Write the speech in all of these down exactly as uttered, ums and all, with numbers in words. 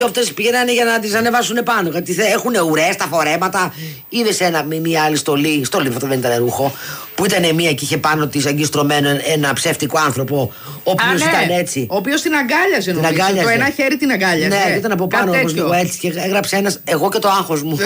Αυτές πήγαιναν για να τις ανεβάσουν πάνω. Γιατί έχουν ουρές τα φορέματα. Είδες ένα, μια άλλη στολή, στολή αυτό δεν ήταν ρούχο, που ήταν μία και είχε πάνω της αγκιστρωμένο ένα ψεύτικο άνθρωπο, ο οποίος ναι, ήταν έτσι. Ο οποίος την αγκάλιαζε, νομίζω. Αγκάλιαζε. Το ένα χέρι την αγκάλιαζε. Ναι, ήταν από πάνω όμως λίγο έτσι και έγραψε ένας, εγώ και το άγχος μου.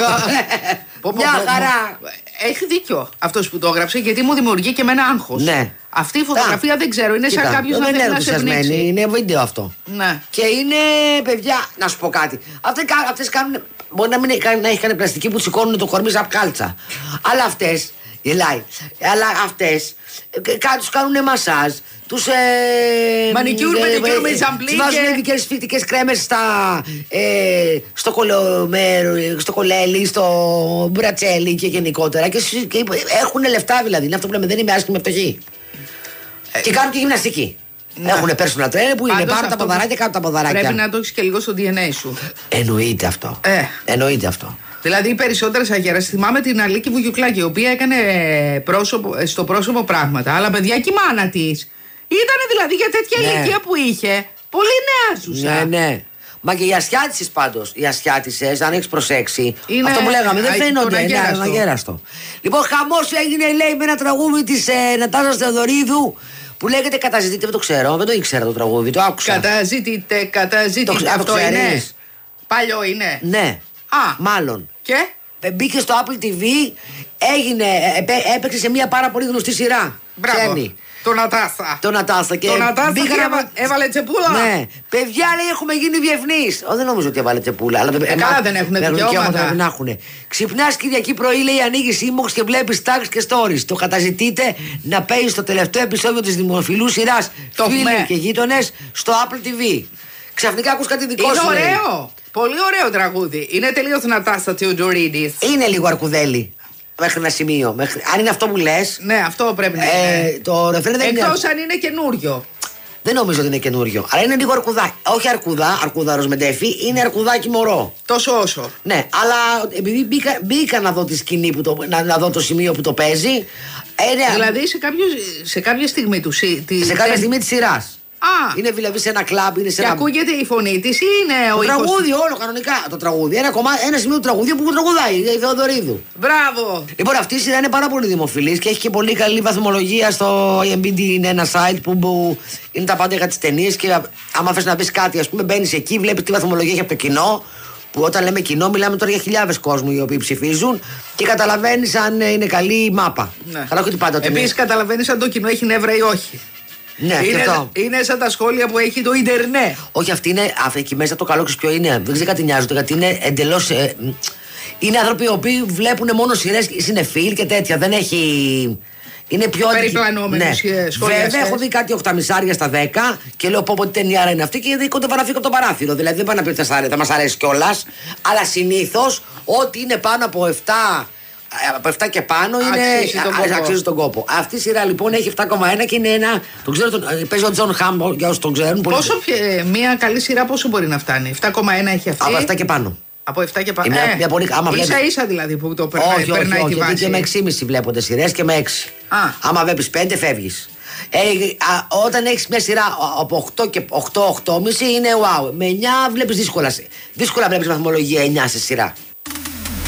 Μια χαρά. Έχει δίκιο αυτός που το έγραψε, γιατί μου δημιουργεί και εμένα άγχος. Ναι. Αυτή η φωτογραφία Α, δεν ξέρω, είναι κοίτα, σαν κάποιος να θέλει να σε πνίξει. Είναι βίντεο αυτό. Ναι. Και είναι, παιδιά, να σου πω κάτι. Αυτές κάνουν, μπορεί να, μην, να έχει κάνει πλαστική που σηκώνουν το κορμί σαν κάλτσα. Αλλά αυτές, γελάει, αλλά αυτές τους κάνουν μασάζ. Τους ε, μανικιούρ, μανικιούρ με ζαμπλί. Τους βάζουν ειδικές φυτικές κρέμες στα, ε, στο, κολομέρο, στο κολέλι, στο μπρατσέλι και γενικότερα. Και, και έχουν λεφτά δηλαδή. Είναι αυτό που λέμε, δεν είμαι άσχημη φτωχή. Ε, και κάνουν και γυμναστική. Ναι. Έχουν personal trainer που είναι πάνω τα ποδαράκια, κάτω τα ποδαράκια. Πρέπει να το έχεις και λίγο στο ντι εν έι σου. Εννοείται αυτό. Ε. Εννοείται αυτό. Δηλαδή οι περισσότερες αγέρες, θυμάμαι την Αλίκη Βουγιουκλάκη, η οποία έκανε πρόσωπο, στο πρόσωπο πράγματα. Αλλά παιδιά και η μάνα της ήταν δηλαδή για τέτοια ναι. ηλικία που είχε. Πολύ νέα ζουσα. Ναι, ναι. Μα και οι ασιάτισες πάντως, οι ασιάτισες, αν έχεις προσέξει, είναι... αυτό που λέγαμε, δεν φαίνονται, είναι αγέραστο. Λοιπόν, χαμός έγινε, λέει, με ένα τραγούδι της ε, Νατάσας Θεοδωρίδου που λέγεται Καταζητείτε, δεν το ξέρω, δεν το ήξερα το τραγούδι, το άκουσα. Καταζητείτε, καταζητείτε, το, αυτό το είναι. Παλιό είναι. Ναι, Α, μάλλον. Και? Μπήκε στο Apple τι βι, έγινε, έπαιξε σε μια πάρα πολύ γνωστή σειρά. Μπράβο. Το Νατάστα. Το Νατάστα και. Το Νατάστα και έβα... έβαλε τσεπούλα. Ναι. Παιδιά, λέει, έχουμε γίνει διεθνείς. Ω, δεν νομίζω ότι έβαλε τσεπούλα. Αλλά ε, καλά, δεν έχουν δικαιώματα. Δεν έχουν. Ξυπνάς Κυριακή πρωί, λέει, ανοίγεις inbox και βλέπεις tags και stories. Το καταζητείτε να παίζει στο τελευταίο επεισόδιο της δημοφιλούς σειράς Φίλοι και Γείτονες στο Apple τι βι. Ξαφνικά ακούς κάτι δικό σου. Είναι ωραίο. Πολύ ωραίο τραγούδι. Είναι τελείως Νατάστα Θεοδωρίδης. Είναι λίγο αρκουδέλη. Μέχρι ένα σημείο. Μέχρι... Αν είναι αυτό που λες. Ναι, αυτό πρέπει να ε, είναι. Το ρεφρέν δεν Εκτός είναι... αν είναι καινούριο. Δεν νομίζω ότι είναι καινούριο. Αλλά είναι λίγο αρκουδάκι. Όχι αρκουδά, αρκουδάρος με τέφι, είναι αρκουδάκι μωρό. Τόσο όσο. Ναι, αλλά επειδή μπήκα, μπήκα να δω τη σκηνή που το, να, να δω το σημείο που το παίζει. Ε, δηλαδή σε, κάποιο, σε κάποια στιγμή του. Τη, σε κάποια στιγμή τη σειρά. Α, είναι δηλαδή σε ένα κλαμπ, είναι σε και ένα. Ακούγεται η φωνή τη ή είναι το ο ήχος... τραγούδι, όλο κανονικά το τραγούδι. Ένα, κομμά, ένα σημείο του τραγουδιού που τραγουδάει η Θεοδωρίδου. Μπράβο! Λοιπόν, αυτή η σειρά είναι πάρα πολύ δημοφιλής και έχει και πολύ καλή βαθμολογία στο άι εμ ντι μπι. Είναι ένα site που, που είναι τα πάντα για τις ταινίες. Και άμα θες να πεις κάτι, ας πούμε, μπαίνεις εκεί, βλέπεις τι βαθμολογία έχει από το κοινό. Που όταν λέμε κοινό, μιλάμε τώρα για χιλιάδες κόσμου οι οποίοι ψηφίζουν και καταλαβαίνεις αν είναι καλή η μάπα. Ναι. Καλά, όχι πάντα. Επίσης, καταλαβαίνεις αν το κοινό έχει νεύρα ή όχι. Ναι, είναι, αυτό. είναι σαν τα σχόλια που έχει το Ιντερνετ. Όχι, αυτή είναι. Αυτή εκεί μέσα το καλό ξέρεις ποιο είναι. Δεν ξέρω κάτι νοιάζονται, γιατί είναι εντελώς. Ε, είναι άνθρωποι οι οποίοι βλέπουν μόνο σειρές, συνεφίλ και τέτοια. Δεν έχει. Είναι πιο περιπλανόμενες ναι. σχόλια. Βέβαια, έχω δει κάτι οχταμισάρια στα δέκα και λέω πω πω τι ταινιάρα είναι αυτή και δίκονται παραφύγω από το παράθυρο. Δηλαδή δεν πάνε να πει ότι θα μας αρέσει κιόλας. Αλλά συνήθως ό,τι είναι πάνω από επτά. Από επτά και πάνω είναι, αξίζει, τον κόπο. αξίζει τον κόπο. Αυτή η σειρά λοιπόν έχει επτά κόμμα ένα και είναι ένα. Τον ξέρω, τον, παίζει ο Τζον Χάμπ, για όσους τον ξέρουν. Πόσο, ε, μια καλή σειρά πόσο μπορεί να φτάνει? επτά κόμμα ένα έχει αυτή. Από επτά και πάνω. Από επτά και πάνω. Ε, μια πολύ, άμα ίσα βλέπεις... ίσα δηλαδή που το περνάει, όχι, περνάει όχι, τη όχι, βάση. Και με έξι κόμμα πέντε βλέπονται σειρές και με έξι. Α. Άμα βλέπεις πέντε φεύγεις. Ε, α, όταν έχεις μια σειρά από οκτώ και οκτώ, οκτώ κόμμα πέντε είναι wow. Με εννιά βλέπεις δύσκολα. Δύσκολα βλέπεις βαθμολογία εννιά σε σειρά.